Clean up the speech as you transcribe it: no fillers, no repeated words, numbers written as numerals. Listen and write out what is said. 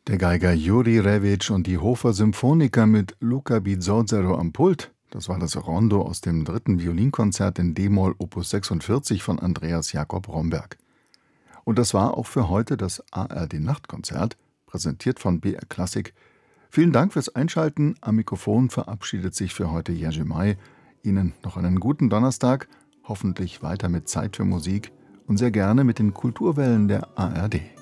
Der Geiger Juri Revich und die Hofer Symphoniker mit Luca Bizzozero am Pult. Das war das Rondo aus dem 3. Violinkonzert in d-Moll Opus 46 von Andreas Jakob Romberg. Und das war auch für heute das ARD-Nachtkonzert, präsentiert von BR Klassik. Vielen Dank fürs Einschalten. Am Mikrofon verabschiedet sich für heute Jerzy May. Ihnen noch einen guten Donnerstag, hoffentlich weiter mit Zeit für Musik und sehr gerne mit den Kulturwellen der ARD.